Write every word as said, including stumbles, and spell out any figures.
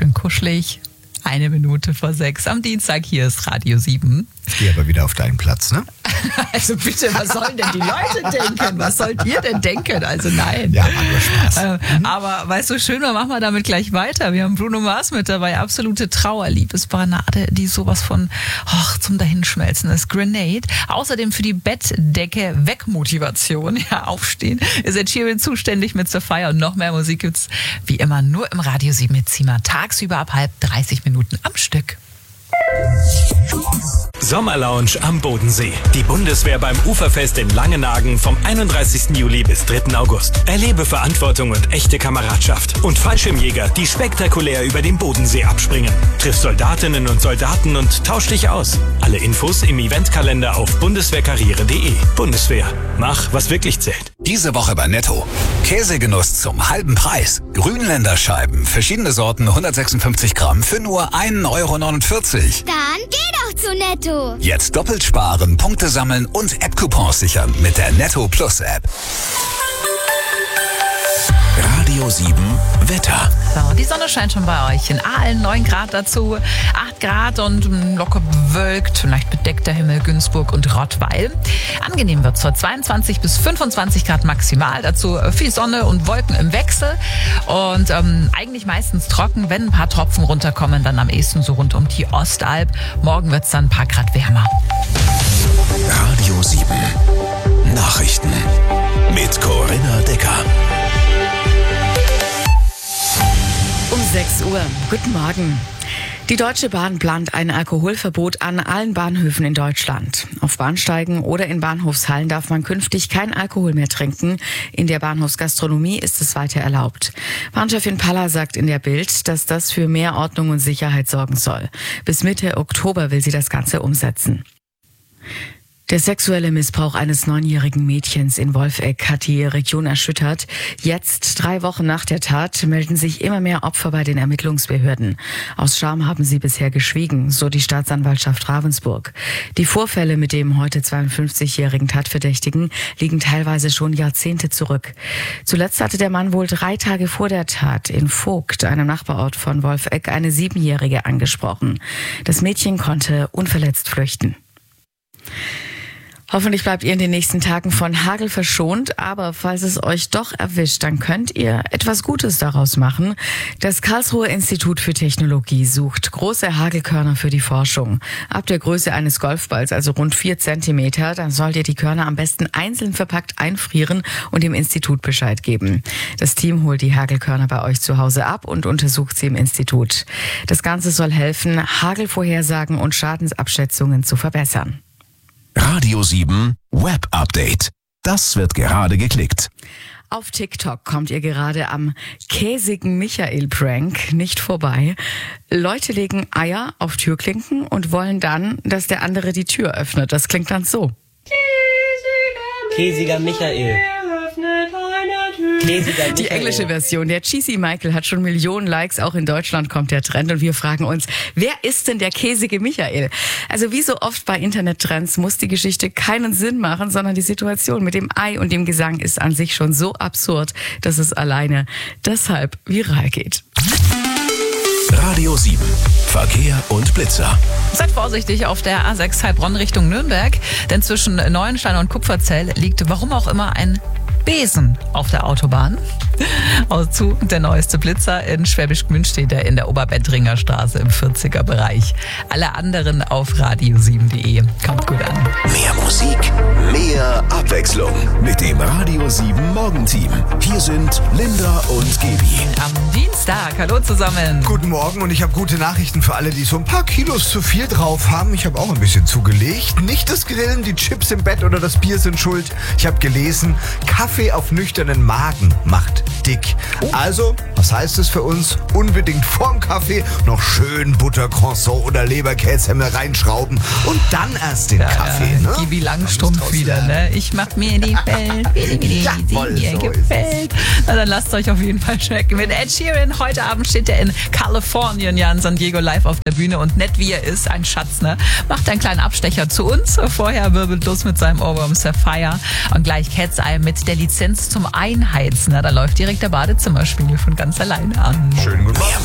schön kuschelig. Eine Minute vor sechs am Dienstag. Hier ist Radio sieben. Ich gehe aber wieder auf deinen Platz, ne? Also bitte, was sollen denn die Leute denken? Was sollt ihr denn denken? Also nein. Ja, macht nur Spaß. Äh, mhm. Aber weißt du, schön, wir machen wir damit gleich weiter. Wir haben Bruno Mars mit dabei. Absolute Trauer, Liebesbanade, die sowas von och, zum Dahinschmelzen ist. Grenade. Außerdem für die Bettdecke Wegmotivation. Ja, aufstehen. Ist Ed Sheeran zuständig mit Sapphire und noch mehr Musik gibt's wie immer nur im Radio sieben mit Zima. Tagsüber ab halb dreißig Minuten am Stück. Sommerlounge am Bodensee. Die Bundeswehr beim Uferfest in Langenagen vom einunddreißigsten Juli bis dritten August. Erlebe Verantwortung und echte Kameradschaft. Und Fallschirmjäger, die spektakulär über den Bodensee abspringen. Triff Soldatinnen und Soldaten und tausch dich aus. Alle Infos im Eventkalender auf bundeswehrkarriere punkt de. Bundeswehr. Mach, was wirklich zählt. Diese Woche bei Netto. Käsegenuss zum halben Preis. Grünländerscheiben, verschiedene Sorten, hundertsechsundfünfzig Gramm für nur ein Euro neunundvierzig. Dann geh doch zu Netto. Jetzt doppelt sparen, Punkte sammeln und App-Coupons sichern mit der Netto Plus App. Radio sieben Wetter. So, die Sonne scheint schon bei euch. In Aalen neun Grad dazu, acht Grad und locker bewölkt, leicht bedeckter Himmel, Günzburg und Rottweil. Angenehm wird es heute, zweiundzwanzig bis fünfundzwanzig Grad maximal. Dazu viel Sonne und Wolken im Wechsel und ähm, eigentlich meistens trocken. Wenn ein paar Tropfen runterkommen, dann am ehesten so rund um die Ostalb. Morgen wird es dann ein paar Grad wärmer. Radio sieben Nachrichten mit Corinna Decker. Um sechs Uhr. Guten Morgen. Die Deutsche Bahn plant ein Alkoholverbot an allen Bahnhöfen in Deutschland. Auf Bahnsteigen oder in Bahnhofshallen darf man künftig kein Alkohol mehr trinken. In der Bahnhofsgastronomie ist es weiter erlaubt. Bahnchefin Palla sagt in der Bild, dass das für mehr Ordnung und Sicherheit sorgen soll. Bis Mitte Oktober will sie das Ganze umsetzen. Der sexuelle Missbrauch eines neunjährigen Mädchens in Wolfegg hat die Region erschüttert. Jetzt, drei Wochen nach der Tat, melden sich immer mehr Opfer bei den Ermittlungsbehörden. Aus Scham haben sie bisher geschwiegen, so die Staatsanwaltschaft Ravensburg. Die Vorfälle mit dem heute zweiundfünfzigjährigen Tatverdächtigen liegen teilweise schon Jahrzehnte zurück. Zuletzt hatte der Mann wohl drei Tage vor der Tat in Vogt, einem Nachbarort von Wolfegg, eine Siebenjährige angesprochen. Das Mädchen konnte unverletzt flüchten. Hoffentlich bleibt ihr in den nächsten Tagen von Hagel verschont, aber falls es euch doch erwischt, dann könnt ihr etwas Gutes daraus machen. Das Karlsruher Institut für Technologie sucht große Hagelkörner für die Forschung. Ab der Größe eines Golfballs, also rund vier Zentimeter, dann sollt ihr die Körner am besten einzeln verpackt einfrieren und dem Institut Bescheid geben. Das Team holt die Hagelkörner bei euch zu Hause ab und untersucht sie im Institut. Das Ganze soll helfen, Hagelvorhersagen und Schadensabschätzungen zu verbessern. Radio sieben Web Update. Das wird gerade geklickt. Auf TikTok kommt ihr gerade am käsigen Michael-Prank nicht vorbei. Leute legen Eier auf Türklinken und wollen dann, dass der andere die Tür öffnet. Das klingt dann so. Käsiger Michael. Die englische Version, der Cheesy Michael, hat schon Millionen Likes. Auch in Deutschland kommt der Trend und wir fragen uns, wer ist denn der käsige Michael? Also wie so oft bei Internettrends muss die Geschichte keinen Sinn machen, sondern die Situation mit dem Ei und dem Gesang ist an sich schon so absurd, dass es alleine deshalb viral geht. Radio sieben Verkehr und Blitzer. Seid vorsichtig auf der A sechs Heilbronn Richtung Nürnberg, denn zwischen Neuenstein und Kupferzell liegt warum auch immer ein Besen auf der Autobahn. Auszug der neueste Blitzer in Schwäbisch Gmünd steht er in der Oberbettringer Straße im vierziger Bereich. Alle anderen auf radio sieben punkt de. Kommt gut an. Mehr Musik, mehr Abwechslung mit dem Radio sieben Morgenteam. Hier sind Linda und Gaby. Am Dienstag, hallo zusammen. Guten Morgen und ich habe gute Nachrichten für alle, die so ein paar Kilos zu viel drauf haben. Ich habe auch ein bisschen zugelegt. Nicht das Grillen, die Chips im Bett oder das Bier sind schuld. Ich habe gelesen, Kaffee auf nüchternen Magen macht dick. Also, was heißt es für uns? Unbedingt vorm Kaffee noch schön Buttercroissant oder Leberkäshemmel reinschrauben und dann erst den ja, Kaffee. Ja, Ne? Gibi Langstrumpf wieder, ne? Ich mach mir die Welt, wie die Jawohl, mir so gefällt. Na, dann lasst euch auf jeden Fall schmecken. Mit Ed Sheeran, heute Abend steht er in Kalifornien, ja in San Diego live auf der Bühne und nett wie er ist, ein Schatz, ne? Macht einen kleinen Abstecher zu uns. Vorher wirbelt los mit seinem Ohrwurm Sapphire und gleich Cat's Eye mit der Lizenz zum Einheizen. Ne? Da läuft direkt der Badezimmerspiegel von ganz alleine an. Schönen guten Morgen. Mehr